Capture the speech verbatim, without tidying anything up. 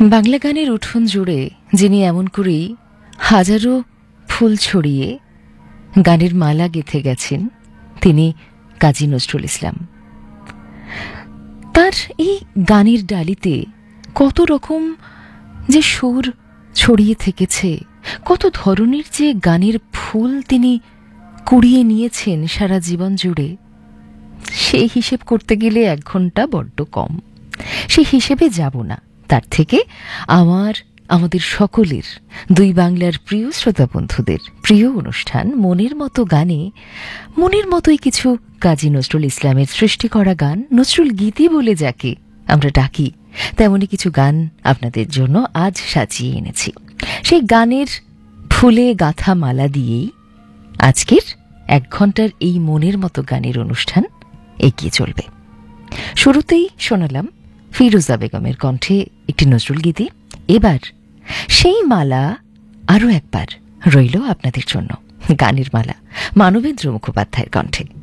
বাংলা গানের উঠোন জুড়ে যিনি এমন করেই হাজারো ফুল ছড়িয়ে গানের মালা গেঁথে গেছেন তিনি কাজী নজরুল ইসলাম। তার এই গানের ডালিতে কত রকম যে সুর ছড়িয়ে থেকেছে, কত ধরনের যে গানের ফুল তিনি কুড়িয়ে নিয়েছেন সারা জীবন জুড়ে, সেই হিসেব করতে গেলে এক ঘন্টা বড্ড কম। সেই হিসেবে যাব না, তার থেকে আমার আমাদের সকলের দুই বাংলার প্রিয় শ্রোতা বন্ধুদের প্রিয় অনুষ্ঠান মনের মতো গানে মনের মতোই কিছু কাজী নজরুল ইসলামের সৃষ্টি করা গান, নজরুল গীতি বলে যাকে আমরা ডাকি, তেমনই কিছু গান আপনাদের জন্য আজ সাজিয়ে এনেছি। সেই গানের ফুলে গাঁথা মালা দিয়েই আজকের এক ঘন্টার এই মনের মতো গানের অনুষ্ঠান এগিয়ে চলবে। শুরুতেই শোনালাম ফিরোজা বেগমের কণ্ঠে একটি নজরুল গীতি। এবার সেই মালা আরও একবার রইল আপনাদের জন্য, গানের মালা মানবেন্দ্র মুখোপাধ্যায়ের কণ্ঠে।